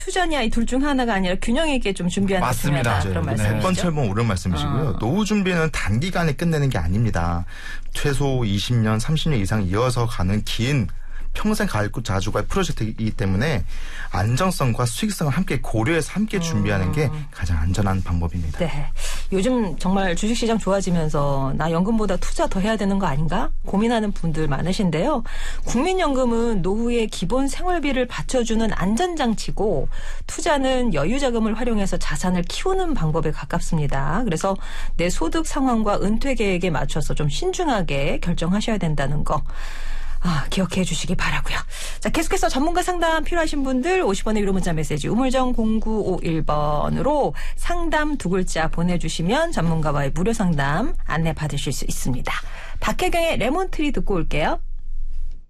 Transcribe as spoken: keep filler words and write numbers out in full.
투자냐 이 둘 중 하나가 아니라 균형 있게 좀 준비하는 게 중요하다. 그런 말씀이시죠. 백 번 철봉 옳은 말씀이시고요. 어. 노후 준비는 단기간에 끝내는 게 아닙니다. 최소 이십 년, 삼십 년 이상 이어서 가는 긴 평생 가입구 자주과의 프로젝트이기 때문에 안정성과 수익성을 함께 고려해서 함께 준비하는 게 가장 안전한 방법입니다. 네. 요즘 정말 주식시장 좋아지면서 나 연금보다 투자 더 해야 되는 거 아닌가 고민하는 분들 많으신데요. 국민연금은 노후의 기본 생활비를 받쳐주는 안전장치고 투자는 여유자금을 활용해서 자산을 키우는 방법에 가깝습니다. 그래서 내 소득 상황과 은퇴 계획에 맞춰서 좀 신중하게 결정하셔야 된다는 거. 아, 기억해 주시기 바라고요. 자, 계속해서 전문가 상담 필요하신 분들 오십 원의 유료 문자 메시지 우물정 공구오일 번으로 상담 두 글자 보내주시면 전문가와의 무료 상담 안내 받으실 수 있습니다. 박혜경의 레몬트리 듣고 올게요.